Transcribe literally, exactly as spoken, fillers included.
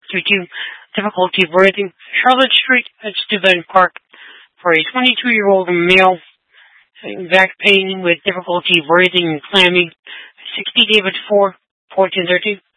due to difficulty breathing. Charlotte Street at Steuben Park for a twenty-two-year-old male having back pain with difficulty breathing and clammy. sixty David four, fourteen thirteen.